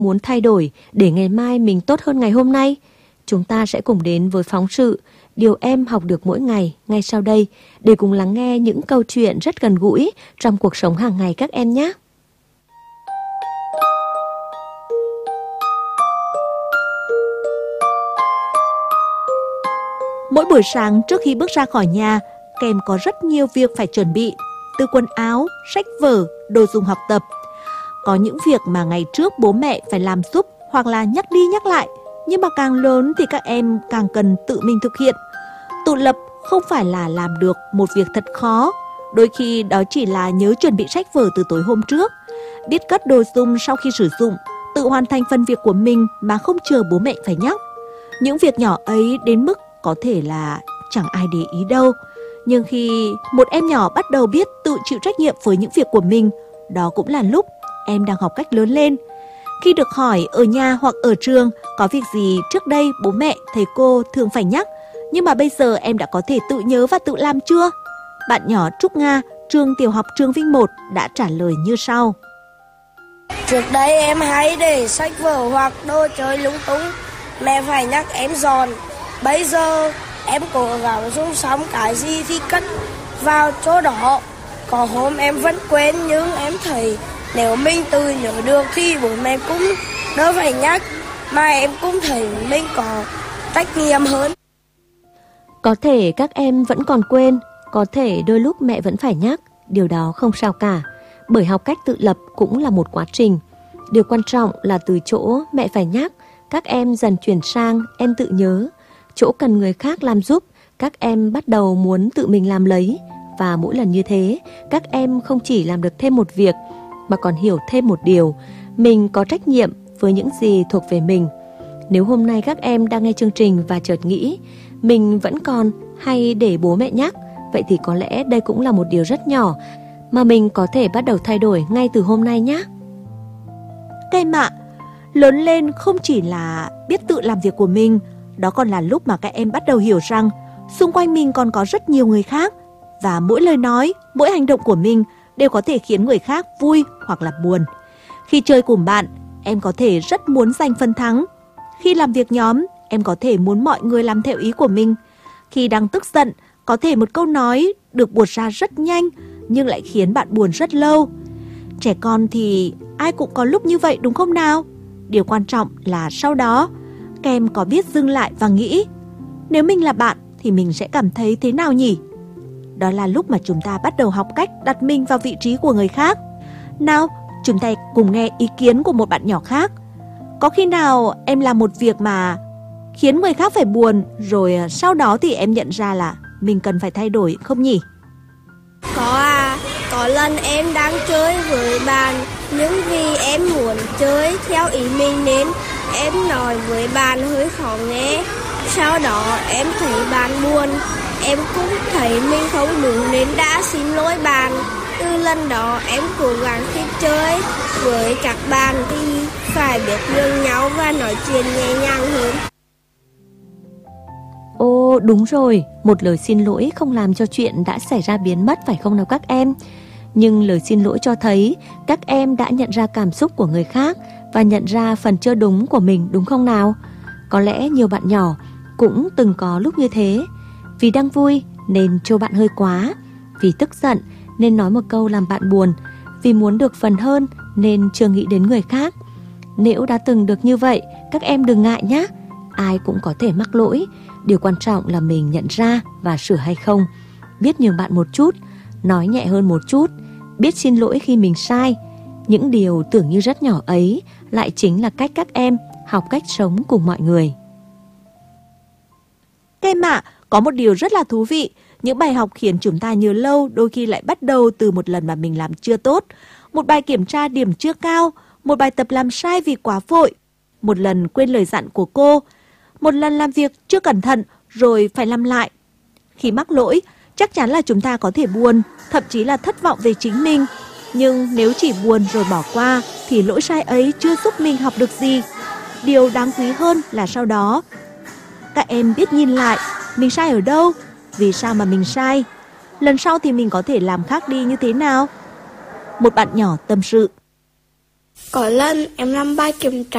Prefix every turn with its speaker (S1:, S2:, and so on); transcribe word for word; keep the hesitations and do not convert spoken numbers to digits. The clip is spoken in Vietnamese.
S1: muốn thay đổi để ngày mai mình tốt hơn ngày hôm nay? Chúng ta sẽ cùng đến với phóng sự Điều em học được mỗi ngày ngay sau đây để cùng lắng nghe những câu chuyện rất gần gũi trong cuộc sống hàng ngày các em nhé.
S2: Mỗi buổi sáng trước khi bước ra khỏi nhà, các em có rất nhiều việc phải chuẩn bị, từ quần áo, sách vở, đồ dùng học tập. Có những việc mà ngày trước bố mẹ phải làm giúp hoặc là nhắc đi nhắc lại, nhưng mà càng lớn thì các em càng cần tự mình thực hiện. Tự lập không phải là làm được một việc thật khó, đôi khi đó chỉ là nhớ chuẩn bị sách vở từ tối hôm trước, biết cất đồ dùng sau khi sử dụng, tự hoàn thành phần việc của mình mà không chờ bố mẹ phải nhắc. Những việc nhỏ ấy đến mức có thể là chẳng ai để ý đâu, nhưng khi một em nhỏ bắt đầu biết tự chịu trách nhiệm với những việc của mình, đó cũng là lúc em đang học cách lớn lên. Khi được hỏi ở nhà hoặc ở trường có việc gì trước đây bố mẹ, thầy cô thường phải nhắc, nhưng mà bây giờ em đã có thể tự nhớ và tự làm chưa? Bạn nhỏ Trúc Nga, trường tiểu học Trường Vinh một đã trả lời như sau.
S3: Trước đây em hay để sách vở hoặc đồ chơi lung tung, mẹ phải nhắc em dọn. Bây giờ em cố gắng dùng xong cái gì thì cất vào chỗ đó. Có hôm em vẫn quên, nhưng em thấy nếu mình tự nhớ được thì bố mẹ cũng đỡ phải nhắc, mà em cũng thấy mình có trách nhiệm hơn.
S1: Có thể các em vẫn còn quên, có thể đôi lúc mẹ vẫn phải nhắc, điều đó không sao cả, bởi học cách tự lập cũng là một quá trình. Điều quan trọng là từ chỗ mẹ phải nhắc, các em dần chuyển sang em tự nhớ. Chỗ cần người khác làm giúp, các em bắt đầu muốn tự mình làm lấy. Và mỗi lần như thế, các em không chỉ làm được thêm một việc, mà còn hiểu thêm một điều, mình có trách nhiệm với những gì thuộc về mình. Nếu hôm nay các em đang nghe chương trình và chợt nghĩ, mình vẫn còn hay để bố mẹ nhắc, vậy thì có lẽ đây cũng là một điều rất nhỏ mà mình có thể bắt đầu thay đổi ngay từ hôm nay nhé.
S2: Các em ạ, lớn lên không chỉ là biết tự làm việc của mình, đó còn là lúc mà các em bắt đầu hiểu rằng xung quanh mình còn có rất nhiều người khác, và mỗi lời nói, mỗi hành động của mình đều có thể khiến người khác vui hoặc là buồn. Khi chơi cùng bạn, em có thể rất muốn giành phần thắng. Khi làm việc nhóm, em có thể muốn mọi người làm theo ý của mình. Khi đang tức giận, có thể một câu nói được buột ra rất nhanh nhưng lại khiến bạn buồn rất lâu. Trẻ con thì ai cũng có lúc như vậy đúng không nào? Điều quan trọng là sau đó, các em có biết dừng lại và nghĩ, nếu mình là bạn thì mình sẽ cảm thấy thế nào nhỉ? Đó là lúc mà chúng ta bắt đầu học cách đặt mình vào vị trí của người khác. Nào, chúng ta cùng nghe ý kiến của một bạn nhỏ khác. Có khi nào em làm một việc mà khiến người khác phải buồn, rồi sau đó thì em nhận ra là mình cần phải thay đổi không nhỉ?
S3: Có à, có lần em đang chơi với bạn, nhưng vì em muốn chơi theo ý mình nên em nói với bạn hơi khó nghe. Sau đó em thấy bạn buồn, em cũng thấy mình không đúng nên đã xin lỗi bạn. Từ lần đó em cố gắng khi chơi với các bạn thì phải biết nhường nhau và nói chuyện nhẹ nhàng hơn.
S1: Ô đúng rồi, một lời xin lỗi không làm cho chuyện đã xảy ra biến mất phải không nào các em? Nhưng lời xin lỗi cho thấy các em đã nhận ra cảm xúc của người khác và nhận ra phần chưa đúng của mình đúng không nào? Có lẽ nhiều bạn nhỏ cũng từng có lúc như thế. Vì đang vui nên trêu bạn hơi quá, vì tức giận nên nói một câu làm bạn buồn, vì muốn được phần hơn nên chưa nghĩ đến người khác. Nếu đã từng được như vậy, các em đừng ngại nhé. Ai cũng có thể mắc lỗi, điều quan trọng là mình nhận ra và sửa hay không. Biết nhường bạn một chút, nói nhẹ hơn một chút, biết xin lỗi khi mình sai. Những điều tưởng như rất nhỏ ấy lại chính là cách các em học cách sống cùng mọi người.
S2: Các em ạ, có một điều rất là thú vị. Những bài học khiến chúng ta nhớ lâu đôi khi lại bắt đầu từ một lần mà mình làm chưa tốt, một bài kiểm tra điểm chưa cao, một bài tập làm sai vì quá vội, một lần quên lời dặn của cô, một lần làm việc chưa cẩn thận rồi phải làm lại. Khi mắc lỗi, chắc chắn là chúng ta có thể buồn, thậm chí là thất vọng về chính mình. Nhưng nếu chỉ buồn rồi bỏ qua thì lỗi sai ấy chưa giúp mình học được gì. Điều đáng quý hơn là sau đó các em biết nhìn lại mình sai ở đâu, vì sao mà mình sai, lần sau thì mình có thể làm khác đi như thế nào. Một bạn nhỏ tâm sự.
S3: Có lần em làm bài kiểm tra